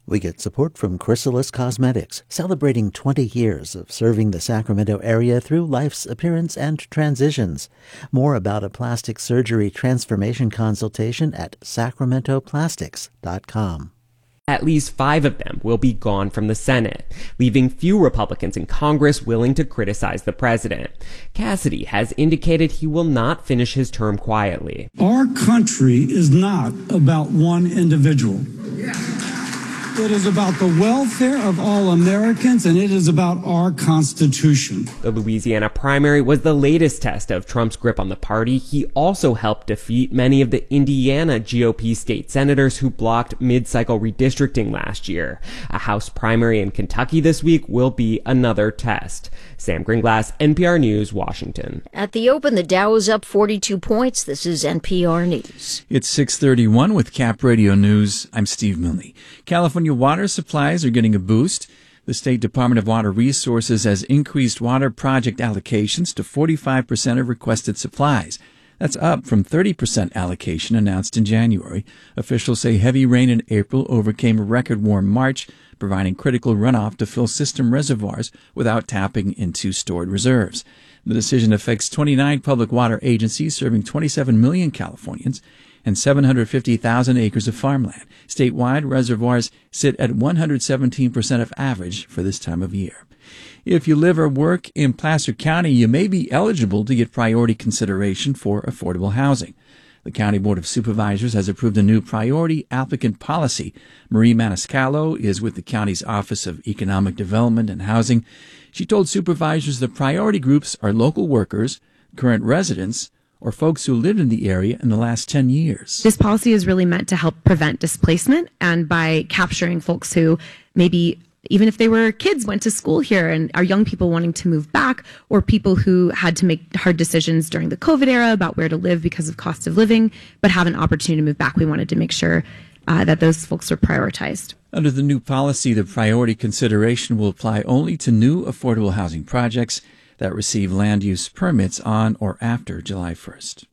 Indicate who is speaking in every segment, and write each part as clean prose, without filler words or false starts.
Speaker 1: We get support from Chrysalis Cosmetics, celebrating 20 years of serving the Sacramento area through life's appearance and transitions. More about a plastic surgery transformation consultation at sacramentoplastics.com.
Speaker 2: At least 5 of them will be gone from the Senate, leaving few Republicans in Congress willing to criticize the president. Cassidy has indicated he will not finish his term quietly.
Speaker 3: Our country is not about one individual. It is about the welfare of all Americans, and it is about our Constitution.
Speaker 2: The Louisiana primary was the latest test of Trump's grip on the party. He also helped defeat many of the Indiana GOP state senators who blocked mid-cycle redistricting last year. A House primary in Kentucky this week will be another test. Sam Gringlass, NPR News, Washington.
Speaker 4: At the open, the Dow is up 42 points. This is NPR News.
Speaker 5: It's 6:31 with Cap Radio News. I'm Steve Milne. California water supplies are getting a boost. The State Department of Water Resources has increased water project allocations to 45% of requested supplies. That's up from 30% allocation announced in January. Officials say heavy rain in April overcame a record warm March, providing critical runoff to fill system reservoirs without tapping into stored reserves. The decision affects 29 public water agencies serving 27 million Californians and 750,000 acres of farmland. Statewide, reservoirs sit at 117% of average for this time of year. If you live or work in Placer County, you may be eligible to get priority consideration for affordable housing. The County Board of Supervisors has approved a new priority applicant policy. Marie Maniscalco is with the county's Office of Economic Development and Housing. She told supervisors the priority groups are local workers, current residents, or folks who lived in the area in the last 10 years.
Speaker 6: This policy is really meant to help prevent displacement, and by capturing folks who maybe, even if they were kids, went to school here and are young people wanting to move back, or people who had to make hard decisions during the COVID era about where to live because of cost of living, but have an opportunity to move back. We wanted to make sure that those folks were prioritized.
Speaker 5: Under the new policy, the priority consideration will apply only to new affordable housing projects that receive land use permits on or after July 1st.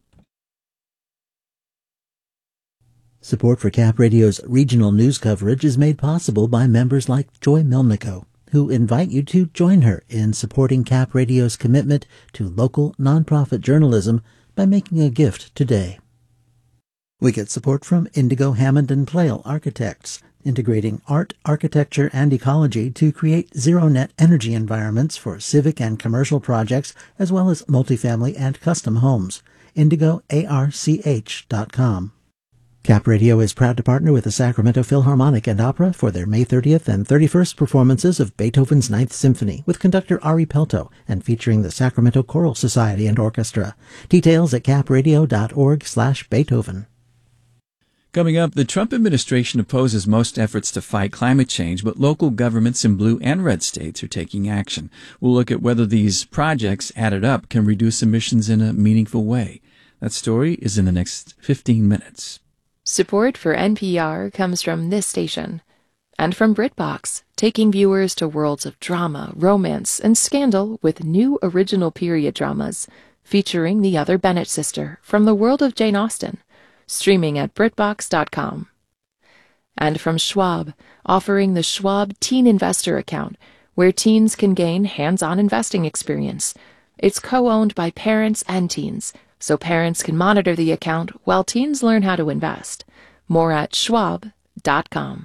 Speaker 1: Support for Cap Radio's regional news coverage is made possible by members like Joy Melnico, who invite you to join her in supporting Cap Radio's commitment to local nonprofit journalism by making a gift today. We get support from Indigo Hammond and Plale Architects, integrating art, architecture, and ecology to create zero-net energy environments for civic and commercial projects, as well as multifamily and custom homes. IndigoARCH.com. Cap Radio is proud to partner with the Sacramento Philharmonic and Opera for their May 30th and 31st performances of Beethoven's Ninth Symphony with conductor Ari Pelto and featuring the Sacramento Choral Society and Orchestra. Details at capradio.org/Beethoven.
Speaker 5: Coming up, the Trump administration opposes most efforts to fight climate change, but local governments in blue and red states are taking action. We'll look at whether these projects added up can reduce emissions in a meaningful way. That story is in the next 15 minutes.
Speaker 7: Support for NPR comes from this station and from BritBox, taking viewers to worlds of drama, romance, and scandal with new original period dramas featuring the other Bennett sister from the world of Jane Austen. Streaming at BritBox.com. And from Schwab, offering the Schwab Teen Investor Account, where teens can gain hands-on investing experience. It's co-owned by parents and teens, so parents can monitor the account while teens learn how to invest. More at Schwab.com.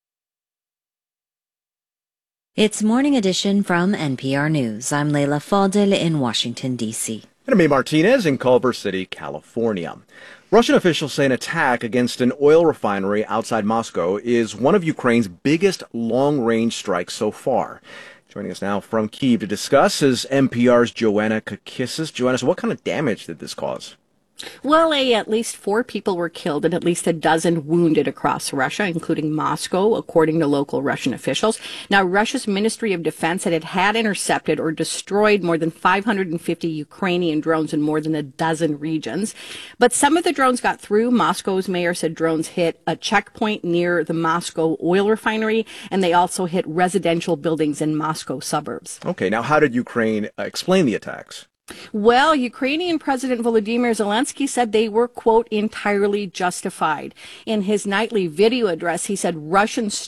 Speaker 8: It's Morning Edition from NPR News. I'm Leila Fadel in Washington, D.C.
Speaker 9: And I'm Amy Martinez in Culver City, California. Russian officials say an attack against an oil refinery outside Moscow is one of Ukraine's biggest long-range strikes so far. Joining us now from Kyiv to discuss is NPR's Joanna Kakissis. Joanna, so what kind of damage did this cause?
Speaker 10: Well, at least 4 people were killed and at least a dozen wounded across Russia, including Moscow, according to local Russian officials. Now, Russia's Ministry of Defense said it had intercepted or destroyed more than 550 Ukrainian drones in more than a dozen regions. But some of the drones got through. Moscow's mayor said drones hit a checkpoint near the Moscow oil refinery, and they also hit residential buildings in Moscow suburbs.
Speaker 9: Okay, now how did Ukraine explain the attacks?
Speaker 10: Well, Ukrainian President Volodymyr Zelensky said they were, quote, entirely justified. In his nightly video address, he said Russian